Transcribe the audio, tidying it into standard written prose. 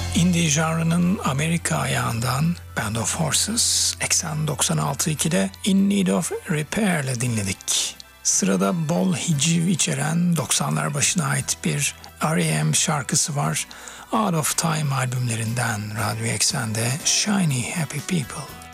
Indie janrının Amerika ayağından Band of Horses, Eksen 96.2'de In Need of Repair ile dinledik. Sırada bol hiciv içeren 90'lar başına ait bir R.E.M. şarkısı var. Out of Time albümlerinden Radyo Eksen'de Shiny Happy People.